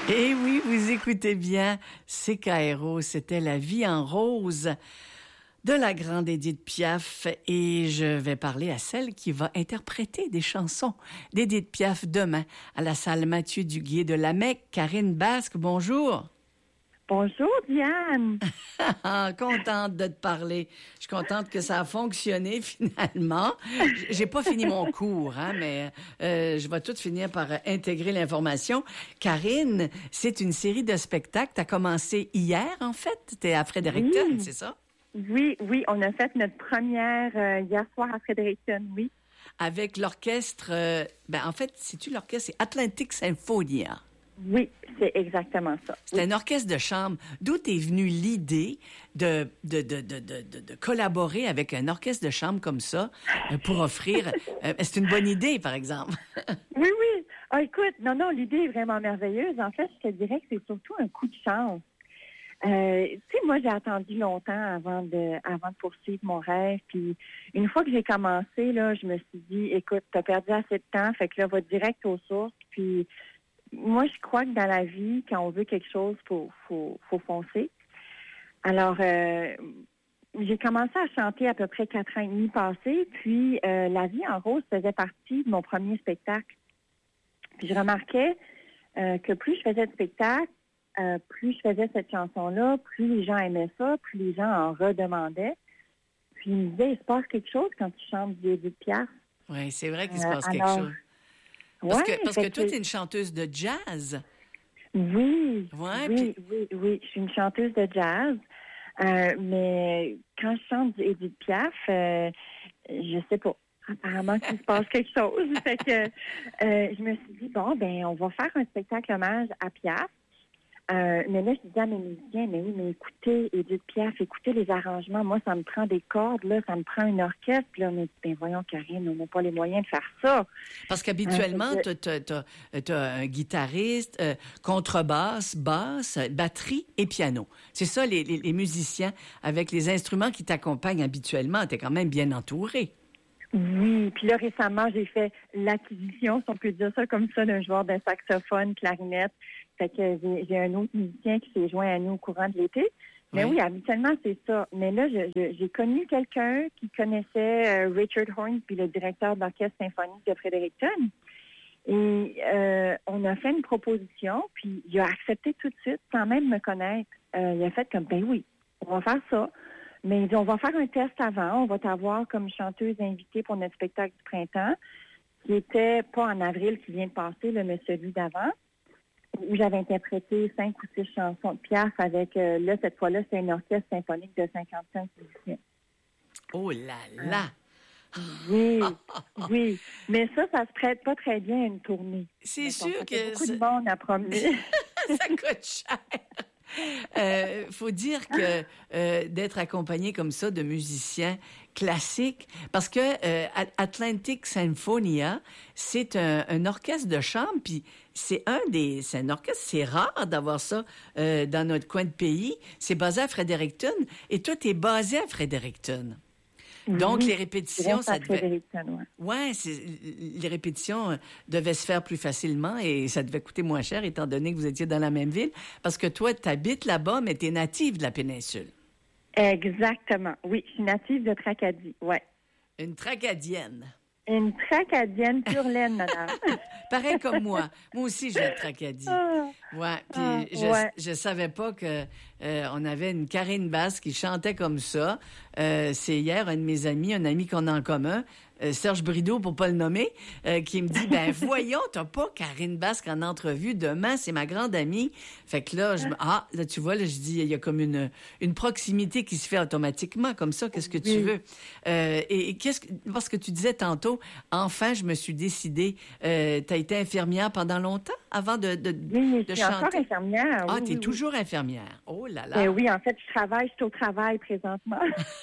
Eh oui, vous écoutez bien, CKRO, c'était La vie en rose de la grande Édith Piaf et je vais parler à celle qui va interpréter des chansons d'Édith Piaf demain à la salle Mathieu Duguay de la Mecque. Karine Basque, bonjour. Bonjour, Diane. Contente de te parler. Je suis contente que ça a fonctionné finalement. J'ai pas fini mon cours, mais je vais tout finir par intégrer l'information. Karine, c'est une série de spectacles. Tu as commencé hier, en fait. Tu es à Fredericton, Oui. c'est ça? Oui, on a fait notre première hier soir à Fredericton, oui. Avec l'orchestre, en fait, c'est-tu l'orchestre? C'est Atlantic Symphonia. Oui, c'est exactement ça. C'est un orchestre de chambre. D'où est venue l'idée de collaborer avec un orchestre de chambre comme ça pour offrir... c'est une bonne idée, par exemple. Oui. Ah, écoute, non, l'idée est vraiment merveilleuse. En fait, je te dirais que c'est surtout un coup de chance. Tu sais, moi, j'ai attendu longtemps avant de poursuivre mon rêve. Puis, une fois que j'ai commencé, là, je me suis dit, écoute, t'as perdu assez de temps, fait que là, va direct aux sources. Puis, moi, je crois que dans la vie, quand on veut quelque chose, faut foncer. Alors, j'ai commencé à chanter à peu près 4 ans et demi passés. Puis, La vie en rose faisait partie de mon premier spectacle. Puis, je remarquais que plus je faisais de spectacles, plus je faisais cette chanson-là, plus les gens aimaient ça, plus les gens en redemandaient. Puis ils me disaient, il se passe quelque chose quand tu chantes du Édith Piaf. Oui, c'est vrai qu'il se passe quelque chose. Parce que toi, tu es une chanteuse de jazz. Oui, ouais, oui. Je suis une chanteuse de jazz. Mais quand je chante du Édith Piaf, je sais pas. Apparemment qu'il se passe quelque chose. Fait que je me suis dit, on va faire un spectacle hommage à Piaf. Mais là, je disais à mes musiciens, mais écoutez Édith Piaf, écoutez les arrangements. Moi, ça me prend des cordes, là, ça me prend une orchestre. Puis là, on a dit, voyons, Karine, on n'a pas les moyens de faire ça. Parce qu'habituellement, t'as un guitariste, contrebasse, basse, batterie et piano. C'est ça, les musiciens, avec les instruments qui t'accompagnent habituellement. T'es quand même bien entouré. Oui, puis là, récemment, j'ai fait l'acquisition, si on peut dire ça comme ça, d'un joueur de saxophone, clarinette. Fait que j'ai un autre musicien qui s'est joint à nous au courant de l'été. Mais oui, habituellement, c'est ça. Mais là, j'ai connu quelqu'un qui connaissait Richard Hornsby, le directeur de l'Orchestre symphonique de Fredericton. Et on a fait une proposition, puis il a accepté tout de suite, sans même me connaître. Il a fait comme, oui, on va faire ça. Mais il dit, on va faire un test avant. On va t'avoir comme chanteuse invitée pour notre spectacle du printemps, qui était pas en avril qui vient de passer, là, mais celui d'avant, où j'avais interprété 5 ou 6 chansons de Piaf avec, là, cette fois-là, c'est un orchestre symphonique de 55 musiciens. Oh là là! Oui. Mais ça se prête pas très bien à une tournée. C'est sûr que... beaucoup de monde à promener. Ça coûte cher. Faut dire que d'être accompagné comme ça de musiciens classiques, parce que Atlantic Symphonia, c'est un orchestre de chambre, puis c'est un orchestre, c'est rare d'avoir ça dans notre coin de pays. C'est basé à Fredericton, et toi, t'es basé à Fredericton. Donc, les répétitions, ça devait... les répétitions devaient se faire plus facilement et ça devait coûter moins cher étant donné que vous étiez dans la même ville. Parce que toi, tu habites là-bas, mais tu es native de la péninsule. Exactement. Oui, je suis native de Tracadie, ouais. Une Tracadienne. Une Tracadienne pure laine, madame. Pareil comme moi. Moi aussi, je viens de Tracadie. Puis je savais pas que on avait une Karine Basque qui chantait comme ça. C'est hier un de mes amis, un ami qu'on a en commun, Serge Brideau, pour pas le nommer, qui me dit, voyons, t'as pas Karine Basque en entrevue demain, c'est ma grande amie. Fait que là, là, tu vois, là, je dis, il y a comme une proximité qui se fait automatiquement, comme ça, qu'est-ce que tu veux? Parce que tu disais tantôt, enfin, je me suis décidée, t'as été infirmière pendant longtemps avant de je suis encore infirmière. Ah, t'es toujours infirmière. Oh là là. Oui, en fait, je suis au travail présentement.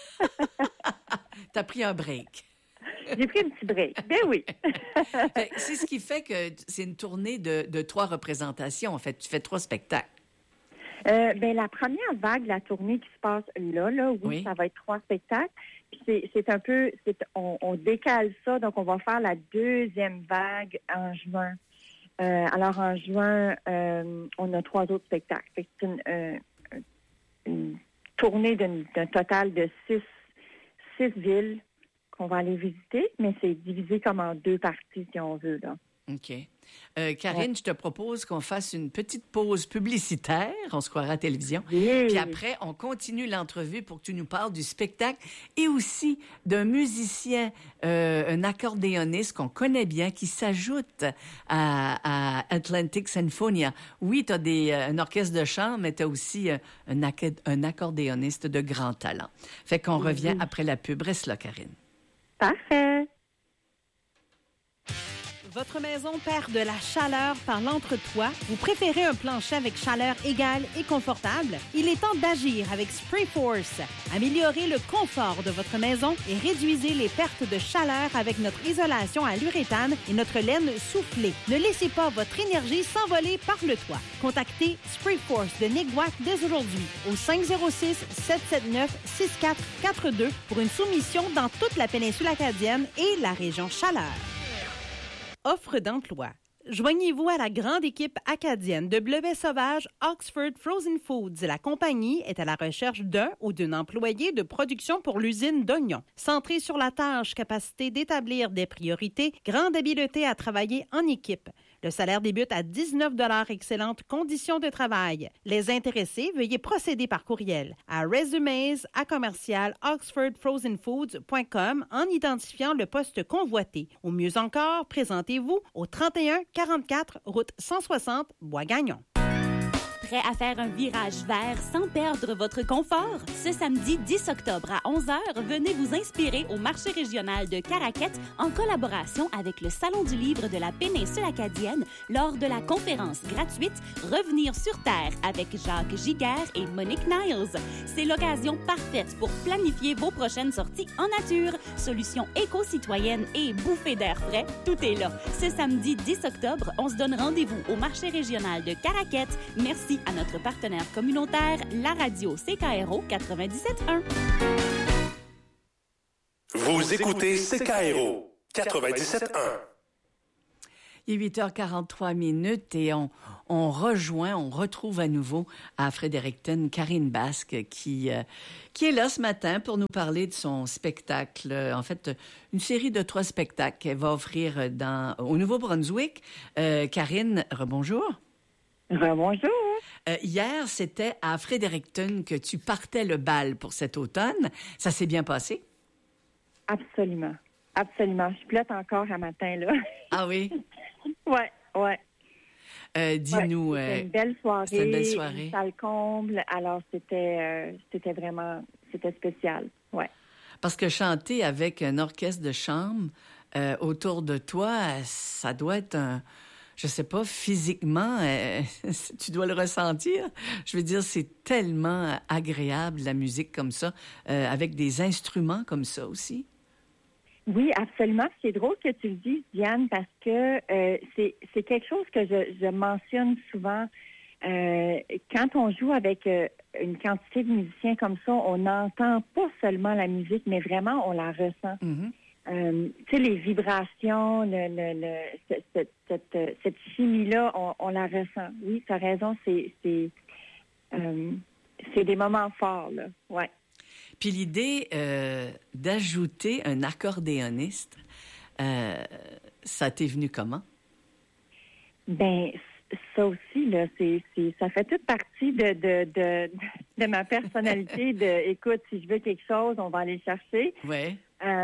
T'as pris un break. J'ai pris un petit break. Oui. C'est ce qui fait que c'est une tournée de 3 représentations. En fait, tu fais 3 spectacles. La première vague de la tournée qui se passe là, ça va être 3 spectacles. Puis c'est un peu, on décale ça, donc on va faire la deuxième vague en juin. Alors, en juin, on a 3 autres spectacles. Fait que c'est une tournée d'un total de 6 villes qu'on va aller visiter, mais c'est divisé comme en 2 parties, si on veut, là. OK. Karine, je te propose qu'on fasse une petite pause publicitaire. On se croira à la télévision. Oui. Puis après, on continue l'entrevue pour que tu nous parles du spectacle et aussi d'un musicien, un accordéoniste qu'on connaît bien, qui s'ajoute à Atlantic Sinfonia. Oui, tu as un orchestre de chant, mais tu as aussi un accordéoniste de grand talent. Fait qu'on revient après la pub. Reste là, Karine. Parfait. Votre maison perd de la chaleur par l'entretoit? Vous préférez un plancher avec chaleur égale et confortable? Il est temps d'agir avec SprayForce. Améliorez le confort de votre maison et réduisez les pertes de chaleur avec notre isolation à l'uréthane et notre laine soufflée. Ne laissez pas votre énergie s'envoler par le toit. Contactez SprayForce de Nick Watt dès aujourd'hui au 506-779-6442 pour une soumission dans toute la péninsule acadienne et la région Chaleur. Offre d'emploi. Joignez-vous à la grande équipe acadienne de bleuets sauvages Oxford Frozen Foods. La compagnie est à la recherche d'un ou d'une employée de production pour l'usine d'oignons. Centrée sur la tâche, capacité d'établir des priorités, grande habileté à travailler en équipe. Le salaire débute à 19 $, excellentes conditions de travail. Les intéressés, veuillez procéder par courriel à resumes@oxfordfrozenfoods.com en identifiant le poste convoité. Ou mieux encore, présentez-vous au 3144 route 160 Bois-Gagnon. Prêt à faire un virage vert sans perdre votre confort? Ce samedi 10 octobre à 11h, venez vous inspirer au marché régional de Caraquette en collaboration avec le Salon du livre de la péninsule acadienne lors de la conférence gratuite Revenir sur Terre avec Jacques Giguère et Monique Niles. C'est l'occasion parfaite pour planifier vos prochaines sorties en nature, solutions éco-citoyennes et bouffées d'air frais. Tout est là. Ce samedi 10 octobre, on se donne rendez-vous au marché régional de Caraquette. Merci à notre partenaire communautaire, la radio CKRO 97.1. Vous écoutez CKRO 97.1. Il est 8h43 et on retrouve à nouveau à Fredericton Karine Basque qui est là ce matin pour nous parler de son spectacle. En fait, une série de 3 spectacles qu'elle va offrir au Nouveau-Brunswick. Karine, rebonjour. Bonjour. Hier, c'était à Fredericton que tu partais le bal pour cet automne. Ça s'est bien passé? Absolument. Absolument. Je flotte encore un matin, là. Ah oui? Ouais. Dis-nous. C'était une belle soirée. C'était une belle soirée. Une salle comble. Alors, c'était spécial. Ouais. Parce que chanter avec un orchestre de chambre autour de toi, ça doit être je sais pas, physiquement, tu dois le ressentir. Je veux dire, c'est tellement agréable, la musique comme ça, avec des instruments comme ça aussi. Oui, absolument. C'est drôle que tu le dises, Diane, parce que c'est quelque chose que je mentionne souvent. Quand on joue avec une quantité de musiciens comme ça, on n'entend pas seulement la musique, mais vraiment, on la ressent. Mm-hmm. Tu sais, les vibrations, cette chimie-là, on la ressent. Oui, tu as raison, c'est des moments forts, là. Ouais. Puis l'idée d'ajouter un accordéoniste, ça t'est venu comment? Ben, ça aussi, là, ça fait toute partie de ma personnalité. Écoute, si je veux quelque chose, on va aller chercher. Oui.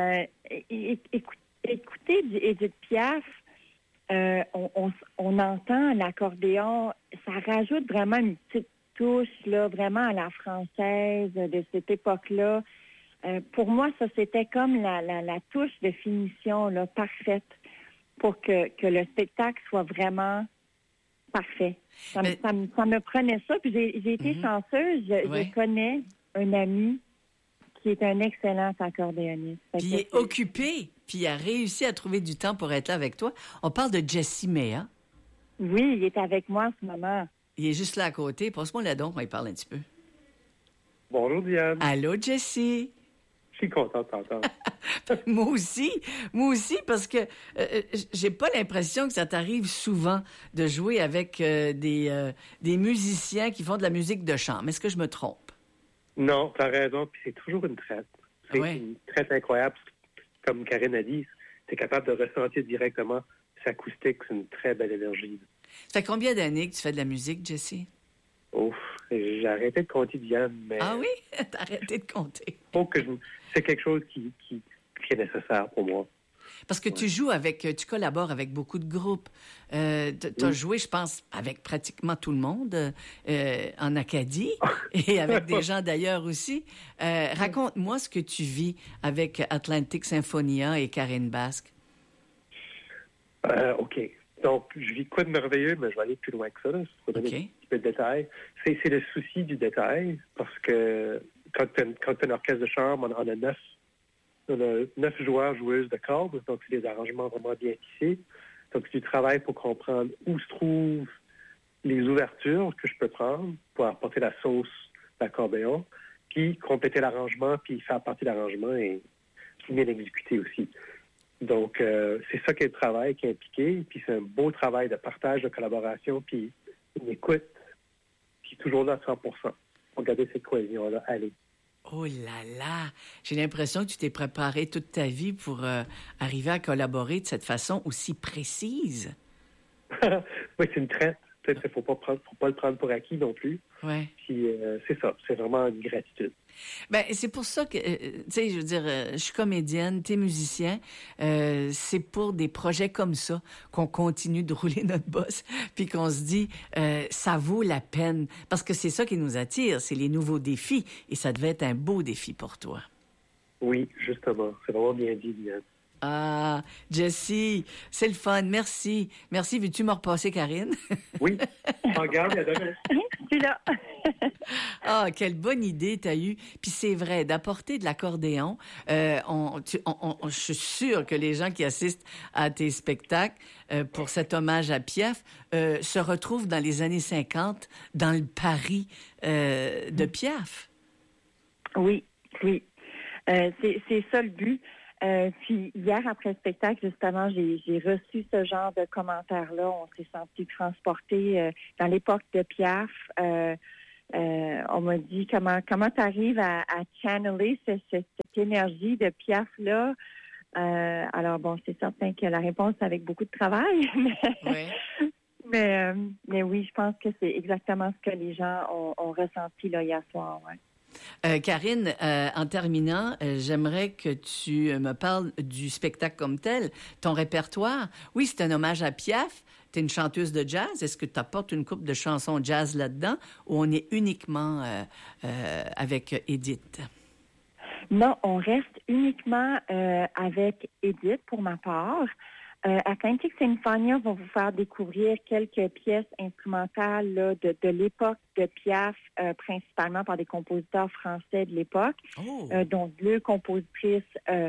Écoutez Edith Piaf, on entend l'accordéon, ça rajoute vraiment une petite touche, là, vraiment à la française de cette époque-là. Pour moi, ça, c'était comme la touche de finition, là, parfaite pour que le spectacle soit vraiment parfait. Ça me prenait ça, puis j'ai été chanceuse. Je connais un ami qui est un excellent accordéoniste. Puis il est occupé, puis il a réussi à trouver du temps pour être là avec toi. On parle de Jesse Mea. Oui, il est avec moi en ce moment. Il est juste là à côté. Passe-moi là donc, on y parle un petit peu. Bonjour, Diane. Allô, Jesse. suis content de t'entendre. Moi aussi, parce que j'ai pas l'impression que ça t'arrive souvent de jouer avec des musiciens qui font de la musique de chambre. Est-ce que je me trompe? Non, t'as raison, puis c'est toujours une traite. C'est une traite incroyable. Comme Karine a dit, t'es capable de ressentir directement cette acoustique, c'est une très belle énergie. Ça fait combien d'années que tu fais de la musique, Jesse? Ouf, j'ai arrêté de compter, Diane, mais... Ah oui? T'as arrêté de compter. C'est quelque chose qui est nécessaire pour moi. Parce que tu joues tu collabores avec beaucoup de groupes. Tu as joué, je pense, avec pratiquement tout le monde en Acadie et avec des gens d'ailleurs aussi. Raconte-moi ce que tu vis avec Atlantic Symphonia et Karine Basque. OK. Donc, je vis quoi de merveilleux, mais je vais aller plus loin que ça, là, pour donner un petit peu de détails. C'est le souci du détail, parce que quand tu as un orchestre de chambre, on a 9 joueurs, joueuses de cordes, donc c'est des arrangements vraiment bien tissés. Donc, tu travailles pour comprendre où se trouvent les ouvertures que je peux prendre pour apporter la sauce d'accordéon, puis compléter l'arrangement, puis faire partie de l'arrangement et bien l'exécuter aussi. Donc, c'est ça qui est le travail qui est impliqué, puis c'est un beau travail de partage, de collaboration, puis une écoute qui est toujours là à 100%. Pour garder cette cohésion-là, allez. Oh là là! J'ai l'impression que tu t'es préparé toute ta vie pour arriver à collaborer de cette façon aussi précise. Oui, c'est une traite. Peut-être qu'il faut pas le prendre pour acquis non plus. Ouais. Puis c'est ça, c'est vraiment une gratitude. Ben c'est pour ça que, tu sais, je veux dire, je suis comédienne, t'es musicien. C'est pour des projets comme ça qu'on continue de rouler notre bosse, puis qu'on se dit, ça vaut la peine. Parce que c'est ça qui nous attire, c'est les nouveaux défis. Et ça devait être un beau défi pour toi. Oui, justement. C'est vraiment bien dit, Diane. Ah, Jessie, c'est le fun. Merci. Merci. Veux-tu me repasser, Karine? Oui. Regarde, il y a demain. Je suis là. Ah, quelle bonne idée t'as eue. Puis c'est vrai, d'apporter de l'accordéon. Je suis sûre que les gens qui assistent à tes spectacles pour cet hommage à Piaf se retrouvent dans les années 50 dans le Paris de Piaf. Oui. C'est ça le but. Puis hier, après le spectacle, justement, j'ai reçu ce genre de commentaires-là. On s'est senti transporté dans l'époque de Piaf. On m'a dit comment tu arrives à channeler cette énergie de Piaf-là. Alors, bon, c'est certain que la réponse c'est avec beaucoup de travail. Mais oui, je pense que c'est exactement ce que les gens ont ressenti là, hier soir. Ouais. Karine, en terminant, j'aimerais que tu me parles du spectacle comme tel, ton répertoire. Oui, c'est un hommage à Piaf. Tu es une chanteuse de jazz. Est-ce que tu apportes une couple de chansons jazz là-dedans ou on est uniquement avec Edith? Non, on reste uniquement avec Edith pour ma part. Atlantic Symphonia va vous faire découvrir quelques pièces instrumentales là, de l'époque de Piaf, principalement par des compositeurs français de l'époque, dont deux compositrices.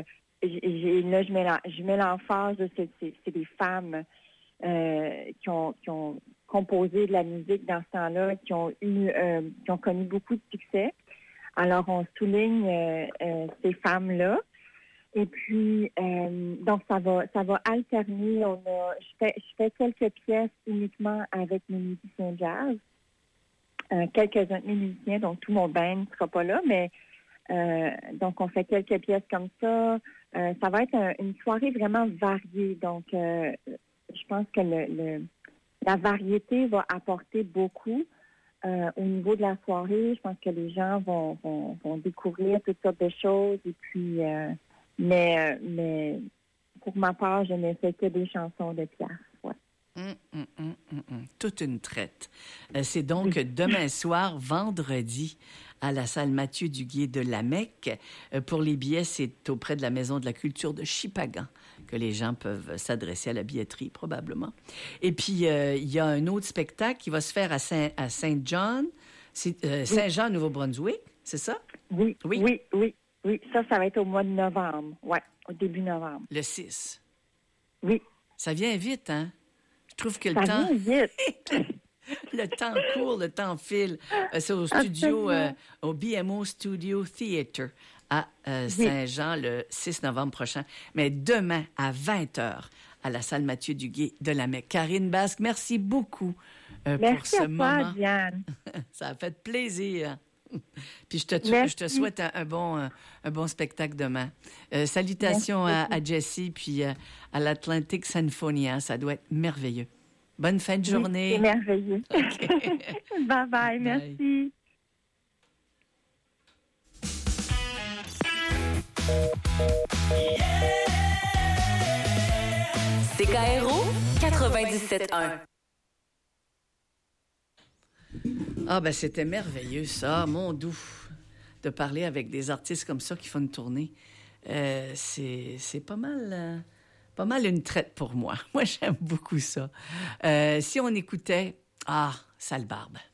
Je mets l'emphase, c'est des femmes qui ont composé de la musique dans ce temps-là, qui ont connu beaucoup de succès. Alors, on souligne ces femmes-là. Et puis, donc, ça va alterner. Je fais quelques pièces uniquement avec mes musiciens jazz. Quelques-uns de mes musiciens, donc tout mon band ne sera pas là, mais donc, on fait quelques pièces comme ça. Ça va être une soirée vraiment variée. Donc, je pense que la variété va apporter beaucoup au niveau de la soirée. Je pense que les gens vont découvrir toutes sortes de choses. Et puis, mais pour ma part, je ne fais que des chansons de Piaf. Ouais. Toute une traite. C'est donc demain soir, vendredi, à la salle Mathieu Duguay de la Mecque. Pour les billets, c'est auprès de la Maison de la Culture de Chipagan que les gens peuvent s'adresser à la billetterie, probablement. Et puis, il y a un autre spectacle qui va se faire à Saint-John, Saint-Jean, Nouveau-Brunswick, c'est ça? Oui. Ça va être au mois de novembre. Oui, au début novembre. Le 6. Oui. Ça vient vite, hein? Je trouve que ça vient vite. Le temps court, le temps file. C'est au studio, au BMO Studio Theatre à Saint-Jean le 6 novembre prochain. Mais demain, à 20h, à la salle Mathieu Duguay de la Mecque. Karine Basque, merci beaucoup pour ce moment. Merci à toi, Diane. Ça a fait plaisir. Puis je te souhaite un bon spectacle demain. Salutations à Jessie puis à l'Atlantic Sinfonia. Ça doit être merveilleux. Bonne fin de journée. C'est merveilleux. Okay. Bye, merci. CKRO 97.1. Ah, ben c'était merveilleux, ça, mon doux, de parler avec des artistes comme ça qui font une tournée. C'est pas mal une traite pour moi. Moi, j'aime beaucoup ça. Si on écoutait... Ah, Sale Barbe.